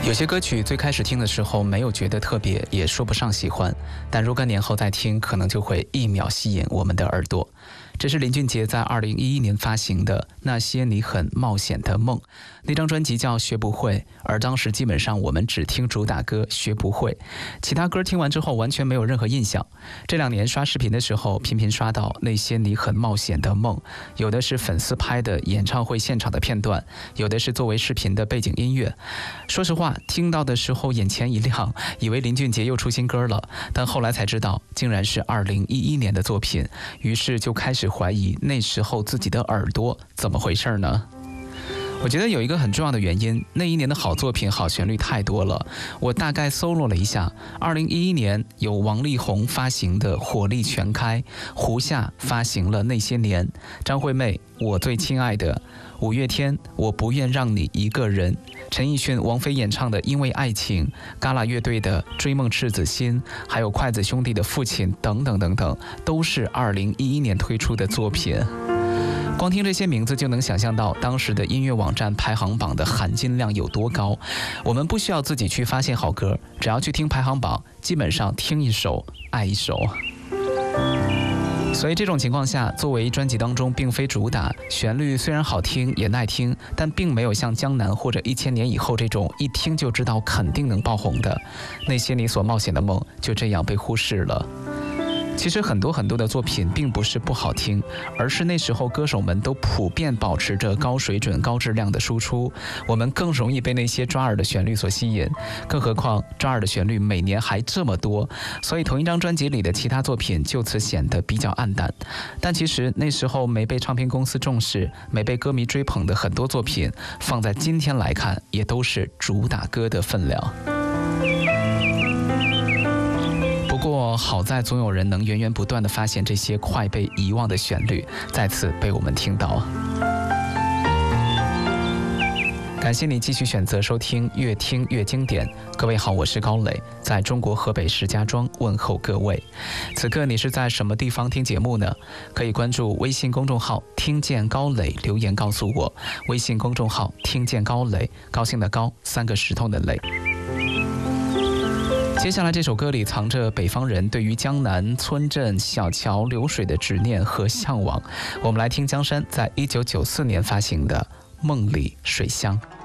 有些歌曲最开始听的时候没有觉得特别，也说不上喜欢，但若干年后再听，可能就会一秒吸引我们的耳朵。这是林俊杰在2011年发行的《那些你很冒险的梦》，那张专辑叫《学不会》，而当时基本上我们只听主打歌《学不会》，其他歌听完之后完全没有任何印象。这2年刷视频的时候，频频刷到《那些你很冒险的梦》，有的是粉丝拍的演唱会现场的片段，有的是作为视频的背景音乐。说实话，听到的时候眼前一亮，以为林俊杰又出新歌了，但后来才知道竟然是2011年的作品，于是就开始怀疑那时候自己的耳朵怎么回事呢？我觉得有一个很重要的原因，那一年的好作品好旋律太多了。我大概搜罗了一下，2011年有王力宏发行的《火力全开》，胡夏发行了《那些年》，张惠妹《我最亲爱的》，五月天《我不愿让你一个人》，陈奕迅、王菲演唱的《因为爱情》，嘎啦乐队的《追梦赤子心》，还有筷子兄弟的《父亲》等等等等，都是2011年推出的作品。光听这些名字就能想象到当时的音乐网站排行榜的含金量有多高。我们不需要自己去发现好歌，只要去听排行榜，基本上听一首爱一首。所以这种情况下，作为专辑当中并非主打，旋律虽然好听也耐听，但并没有像江南或者1000年以后这种一听就知道肯定能爆红的那些你所冒险的梦，就这样被忽视了。其实很多的作品并不是不好听，而是那时候歌手们都普遍保持着高水准、高质量的输出，我们更容易被那些抓耳的旋律所吸引。更何况抓耳的旋律每年还这么多，所以同一张专辑里的其他作品就此显得比较暗淡。但其实那时候没被唱片公司重视、没被歌迷追捧的很多作品，放在今天来看，也都是主打歌的分量。不过好在总有人能源源不断地发现这些快被遗忘的旋律，再次被我们听到。感谢你继续选择收听越听越经典。各位好，我是高磊，在中国河北石家庄问候各位。此刻你是在什么地方听节目呢？可以关注微信公众号听见高磊，留言告诉我。微信公众号听见高磊，高兴的高，3个石头的磊。接下来这首歌里藏着北方人对于江南、村镇、小桥流水的执念和向往。我们来听江山在1994年发行的《梦里水乡》。